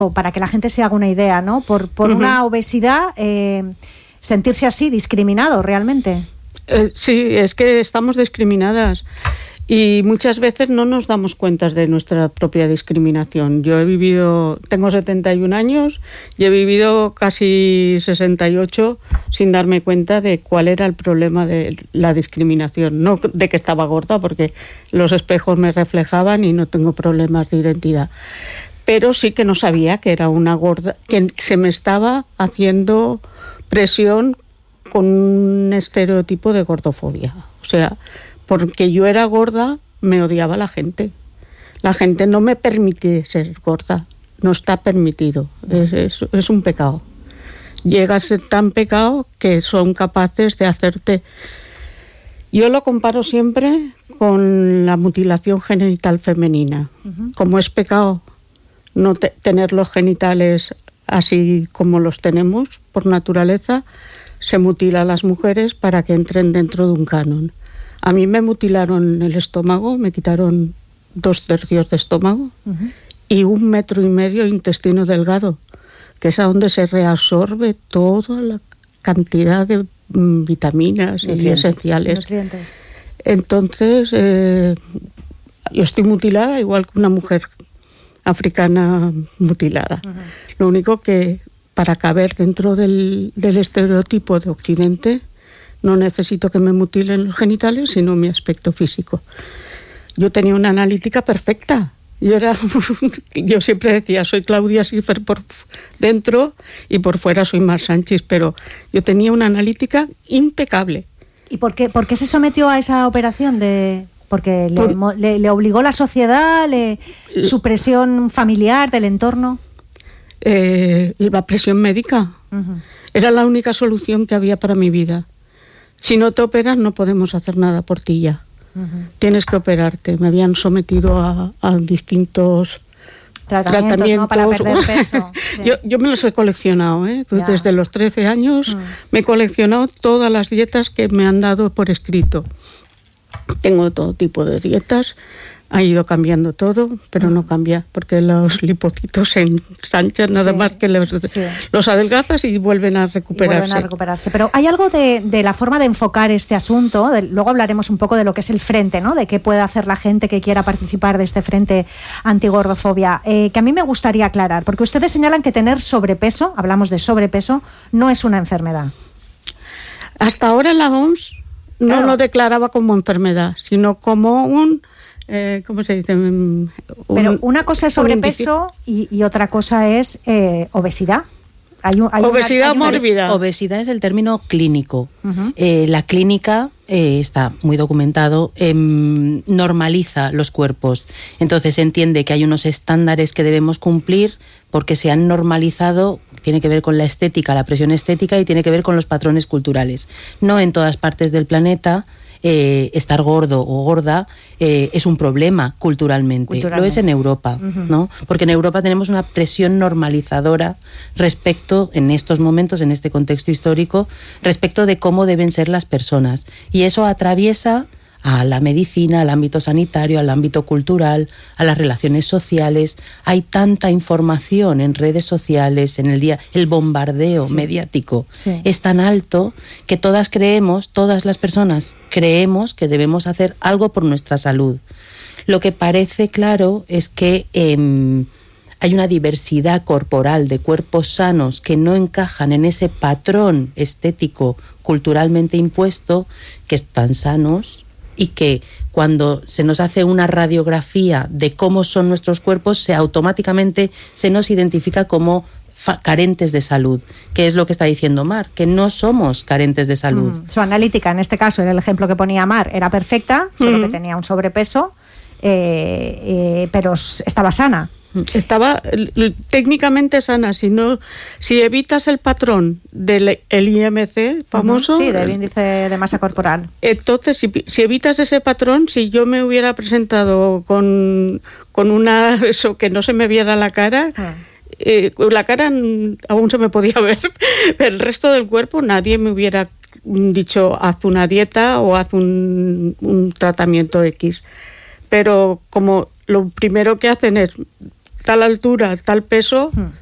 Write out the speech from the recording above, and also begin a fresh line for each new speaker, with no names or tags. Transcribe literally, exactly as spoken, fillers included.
para que la gente se haga una idea, ¿no? Por, por uh-huh. una obesidad, eh, sentirse así, discriminado realmente.
Eh, sí, es que estamos discriminadas y muchas veces no nos damos cuenta de nuestra propia discriminación. Yo he vivido, tengo setenta y un años y he vivido casi sesenta y ocho sin darme cuenta de cuál era el problema de la discriminación. No de que estaba gorda, porque los espejos me reflejaban y no tengo problemas de identidad. Pero sí que no sabía que era una gorda, que se me estaba haciendo presión con un estereotipo de gordofobia. O sea, porque yo era gorda, me odiaba la gente. La gente no me permite ser gorda, no está permitido, es, es, es un pecado. Llega a ser tan pecado que son capaces de hacerte... Yo lo comparo siempre con la mutilación genital femenina. Uh-huh. Como es pecado no te, tener los genitales así como los tenemos por naturaleza, se mutila a las mujeres para que entren dentro de un canon. A mí me mutilaron el estómago, me quitaron dos tercios de estómago uh-huh. y un metro y medio de intestino delgado, que es a donde se reabsorbe toda la cantidad de mm, vitaminas Nutrientes. y esenciales.
Nutrientes.
Entonces, eh, yo estoy mutilada igual que una mujer africana mutilada. Uh-huh. Lo único que para caber dentro del, del estereotipo de Occidente no necesito que me mutilen los genitales, sino mi aspecto físico. Yo tenía una analítica perfecta. Yo era, yo siempre decía, soy Claudia Schiffer por dentro y por fuera soy Mar Sánchez, pero yo tenía una analítica impecable.
¿Y por qué, por qué se sometió a esa operación de...? Porque le, por, le, le obligó la sociedad, le, su presión familiar, del entorno.
Eh, la presión médica. Uh-huh. Era la única solución que había para mi vida. Si no te operas, no podemos hacer nada por ti ya. Uh-huh. Tienes que operarte. Me habían sometido a, a distintos
tratamientos, tratamientos. ¿No? Para perder peso. Sí.
yo, yo me los he coleccionado, ¿eh? Desde los trece años uh-huh. me he coleccionado todas las dietas que me han dado por escrito. Tengo todo tipo de dietas, ha ido cambiando todo, pero no cambia, porque los lipocitos se ensanchan nada sí, más que los, sí. los adelgazas y vuelven a recuperarse.
Y vuelven a recuperarse. Pero hay algo de, de la forma de enfocar este asunto, de, luego hablaremos un poco de lo que es el frente, ¿no? De qué puede hacer la gente que quiera participar de este frente antigordofobia, eh, que a mí me gustaría aclarar, porque ustedes señalan que tener sobrepeso, hablamos de sobrepeso, no es una enfermedad.
Hasta ahora la O M S no claro. lo declaraba como enfermedad, sino como un... Eh, ¿Cómo se dice? Un,
Pero una cosa es sobrepeso y, y otra cosa es eh, obesidad.
Hay un, hay obesidad una, hay mórbida.
Una... Obesidad es el término clínico. Uh-huh. Eh, la clínica eh, está muy documentado, eh, normaliza los cuerpos. Entonces se entiende que hay unos estándares que debemos cumplir porque se han normalizado. Tiene que ver con la estética, la presión estética, y tiene que ver con los patrones culturales. No en todas partes del planeta eh, estar gordo o gorda eh, es un problema culturalmente. culturalmente. Lo es en Europa, uh-huh. ¿no? Porque en Europa tenemos una presión normalizadora respecto, en estos momentos, en este contexto histórico, respecto de cómo deben ser las personas. Y eso atraviesa a la medicina, al ámbito sanitario, al ámbito cultural, a las relaciones sociales. Hay tanta información en redes sociales, en el día, el bombardeo sí. mediático sí. es tan alto que todas creemos, todas las personas creemos que debemos hacer algo por nuestra salud. Lo que parece claro es que eh, hay una diversidad corporal de cuerpos sanos que no encajan en ese patrón estético culturalmente impuesto, que están sanos, y que cuando se nos hace una radiografía de cómo son nuestros cuerpos, se automáticamente se nos identifica como fa- carentes de salud, que es lo que está diciendo Mar, que no somos carentes de salud.
Mm. Su analítica, en este caso, era el ejemplo que ponía Mar, era perfecta, solo mm. que tenía un sobrepeso, eh, eh, pero estaba sana.
Estaba técnicamente sana. Si no, si evitas el patrón del el I M C famoso,
sí, del índice de masa corporal,
entonces si, si evitas ese patrón, si yo me hubiera presentado con con una eso que no se me viera la cara, ah. eh, la cara aún se me podía ver, el resto del cuerpo nadie me hubiera dicho haz una dieta o haz un, un tratamiento X. Pero como lo primero que hacen es tal altura, tal peso,